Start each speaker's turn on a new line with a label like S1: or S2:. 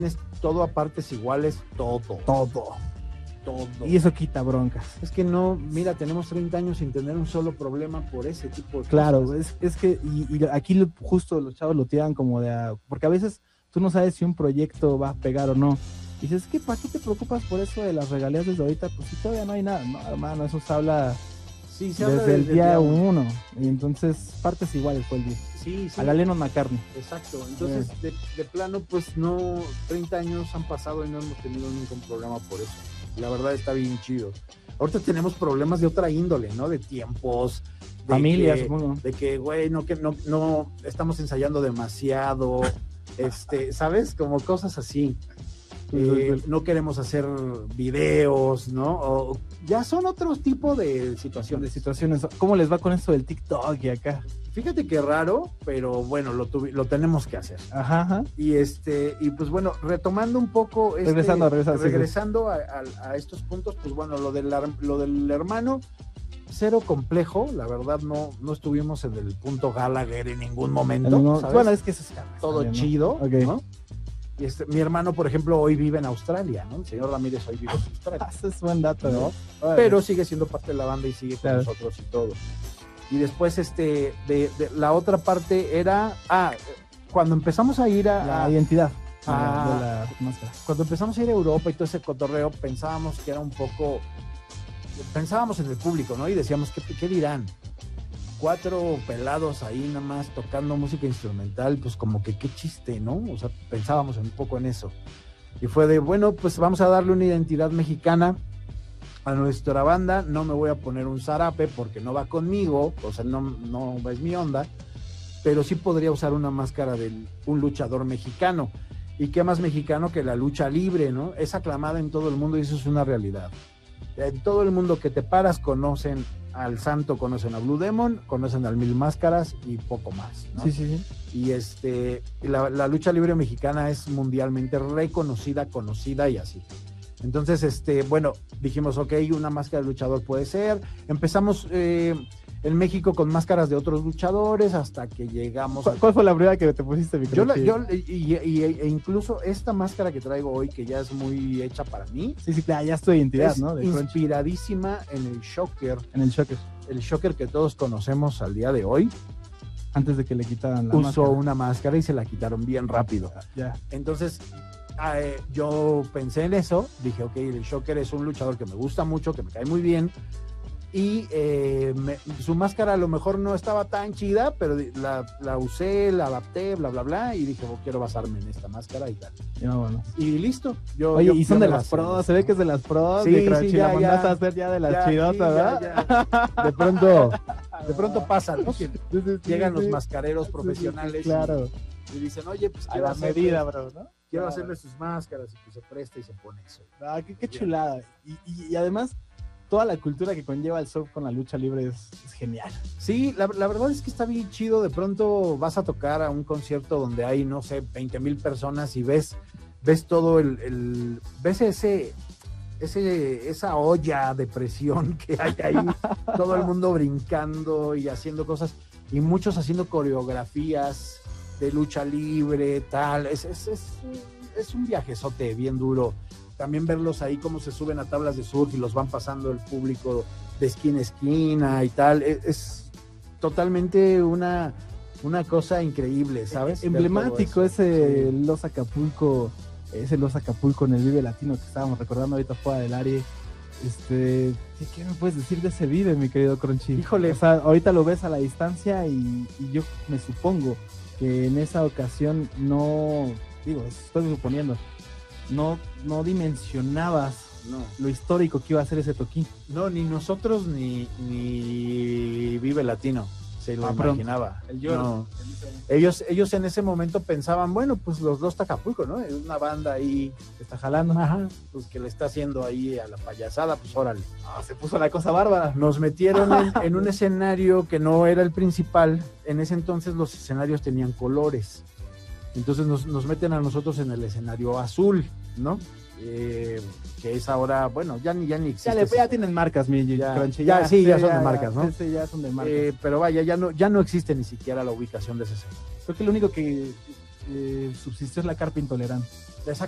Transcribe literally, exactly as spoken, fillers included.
S1: es todo a partes iguales, todo,
S2: Todo.
S1: todo.
S2: Y eso quita broncas.
S1: Es que no, mira, tenemos treinta años sin tener un solo problema por ese tipo de
S2: Claro,
S1: cosas.
S2: es, es que y, y aquí lo- justo los chavos lo tiran como de... a- porque a veces tú no sabes si un proyecto va a pegar o no. Y dices, ¿qué, ¿para qué te preocupas por eso de las regalías desde ahorita? Pues si todavía no hay nada. No, hermano, eso se habla
S1: Sí, se habla
S2: desde el
S1: del
S2: día
S1: uno.
S2: uno. Y entonces, partes iguales fue el día.
S1: Sí, sí.
S2: A la Lennon McCartney.
S1: Exacto, entonces de, de plano pues no, treinta años han pasado y no hemos tenido ningún problema por eso, la verdad está bien chido. Ahorita tenemos problemas de otra índole, ¿no? De tiempos, de
S2: Familia,
S1: que,
S2: supongo.
S1: de que güey, no, que no, no estamos ensayando demasiado, este, ¿sabes? Como cosas así. Eh, no queremos hacer videos, ¿no? O, ya son otro tipo de
S2: De
S1: situaciones.
S2: situaciones. ¿Cómo les va con esto del TikTok y acá?
S1: Fíjate que raro, pero bueno, lo, tuvi- lo tenemos que hacer.
S2: Ajá, ajá.
S1: Y este, y pues bueno, retomando un poco este,
S2: Regresando, regresando, sí,
S1: regresando a, a- a estos puntos, pues bueno, lo del, ar- lo del hermano, cero complejo, la verdad no, no estuvimos en el punto Gallagher en ningún momento,
S2: No,
S1: ¿sabes?
S2: bueno, es que eso es
S1: Todo
S2: también, ¿no?
S1: chido,
S2: Ok.
S1: ¿no? Y este, mi hermano, por ejemplo, hoy vive en Australia, ¿no? El señor Ramírez hoy vive en Australia.
S2: Ese es buen dato,
S1: ¿No?
S2: ¿no? Órale.
S1: Pero sigue siendo parte de la banda y sigue con
S2: Claro.
S1: nosotros y todo. Y después, este, de, de la otra parte era, ah, cuando empezamos a ir a,
S2: la
S1: a-
S2: identidad
S1: Ah.
S2: de la, de la máscara.
S1: cuando empezamos a ir a Europa y todo ese cotorreo, pensábamos que era un poco, pensábamos en el público, ¿no? Y decíamos, ¿qué, qué dirán? Cuatro pelados ahí nada más tocando música instrumental, pues como que qué chiste, ¿no? O sea, pensábamos un poco en eso. Y fue de, bueno, pues vamos a darle una identidad mexicana a nuestra banda, no me voy a poner un zarape porque no va conmigo, o sea, no, no es mi onda, pero sí podría usar una máscara de un luchador mexicano. Y qué más mexicano que la lucha libre, ¿no? Es aclamada en todo el mundo y eso es una realidad. En todo el mundo que te paras conocen al Santo, conocen a Blue Demon, conocen al Mil Máscaras y poco más, ¿no?
S2: Sí, sí, sí.
S1: Y este, la, la lucha libre mexicana es mundialmente reconocida, conocida y así. Entonces, este, bueno, dijimos, ok, una máscara de luchador puede ser. Empezamos eh, en México con máscaras de otros luchadores hasta que llegamos
S2: ¿Cuál,
S1: a...
S2: cuál fue la primera que te pusiste, mi
S1: Yo, la-
S2: crush?
S1: yo y, y- e incluso esta máscara que traigo hoy, que ya es muy hecha para mí,
S2: Sí, sí, claro, ya es tu identidad,
S1: es
S2: ¿no? De Crunchy.
S1: inspiradísima en el Shocker,
S2: En el Shocker,
S1: el Shocker que todos conocemos al día de hoy.
S2: antes de que le quitaran la
S1: Usó
S2: máscara.
S1: una máscara y se la quitaron bien rápido.
S2: Ya.
S1: Entonces, eh, yo pensé en eso, dije, ok, el Shocker es un luchador que me gusta mucho, que me cae muy bien, y eh, me- su máscara a lo mejor no estaba tan chida, pero di- la, la usé, la adapté, bla, bla, bla, y dije, oh, quiero basarme en esta máscara y tal.
S2: Ya, bueno.
S1: Y listo. Yo,
S2: Oye,
S1: yo-
S2: y
S1: yo
S2: son
S1: me
S2: de las
S1: basé en
S2: pros,
S1: eso.
S2: se ve que es de las pros,
S1: Sí,
S2: mi
S1: sí,
S2: Crunchy,
S1: ya,
S2: la mandaste
S1: ya.
S2: a hacer ya de las
S1: Ya,
S2: chidotas,
S1: sí, ya,
S2: ¿verdad?
S1: ya. De pronto, de pronto pasa, ¿no? Que
S2: Sí, sí, sí,
S1: llegan los
S2: sí.
S1: mascareros
S2: Sí, sí, sí,
S1: profesionales y-
S2: claro,
S1: y, dicen, oye, pues
S2: a
S1: quiero,
S2: la
S1: hacerle,
S2: medida, bro, ¿no?
S1: quiero
S2: Claro.
S1: hacerle sus máscaras y pues se presta y se pone eso.
S2: Ah, qué, qué chulada. Y, y, y además, toda la cultura que conlleva el surf con la lucha libre es, es genial.
S1: Sí, la, la verdad es que está bien chido. De pronto vas a tocar a un concierto donde hay, no sé, veinte mil personas y ves, ves todo el, el ves ese, ese, esa olla de presión que hay ahí, todo el mundo brincando y haciendo cosas, y muchos haciendo coreografías de lucha libre, tal. Es, es, es, es un viajezote bien duro. También verlos ahí cómo se suben a tablas de surf y los van pasando el público de esquina a esquina y tal, es, es totalmente una, una cosa increíble, ¿sabes?
S2: Emblemático
S1: Ver todo eso.
S2: ese
S1: Sí.
S2: Los Acapulco, ese Los Acapulco en el Vive Latino que estábamos recordando ahorita fuera del área. Este, ¿qué, qué me puedes decir de ese Vive, mi querido Crunchy?
S1: Híjole.
S2: O sea, ahorita lo ves a la distancia y, y yo me supongo que en esa ocasión no, digo, estoy suponiendo, no, no dimensionabas
S1: No,
S2: lo histórico que iba a ser ese toquín.
S1: no, ni nosotros ni, ni Vive Latino se lo
S2: Ah, perdón.
S1: imaginaba.
S2: El Jordan.
S1: No. Ellos, ellos en ese momento pensaban, bueno, pues los dos Acapulco, ¿no? Es una banda ahí,
S2: Está jalando.
S1: ajá, pues que le está haciendo ahí a la payasada, pues órale.
S2: Ah, se puso la cosa bárbara.
S1: Nos metieron en, en un escenario que no era el principal. En ese entonces los escenarios tenían colores. Entonces nos, nos meten a nosotros en el escenario azul, ¿no? Eh, que es ahora, bueno, ya ni, ya ni existe.
S2: Ya, le, ya tienen marcas, mi
S1: Ya,
S2: Crunchy.
S1: ya, sí, ya son de marcas, ¿no?
S2: Sí, sí, ya son de marcas.
S1: Eh, pero vaya, ya no, ya no existe ni siquiera la ubicación de ese escenario.
S2: Creo que lo único que eh, subsistió es la carpa intolerante.
S1: Exacto.